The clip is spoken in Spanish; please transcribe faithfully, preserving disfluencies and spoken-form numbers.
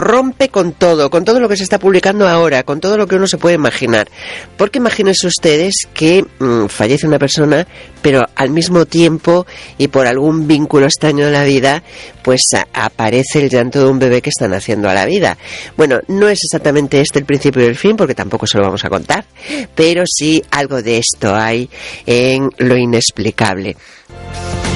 rompe con todo, con todo lo que se está publicando ahora, con todo lo que uno se puede imaginar. Porque imagínense ustedes que mmm, fallece una persona, pero al mismo tiempo y por algún vínculo extraño de la vida, pues a, aparece el llanto de un bebé que está naciendo a la vida. Bueno, no es exactamente este el principio y el fin, porque tampoco se lo vamos a contar, pero sí algo de esto hay en Lo Inexplicable.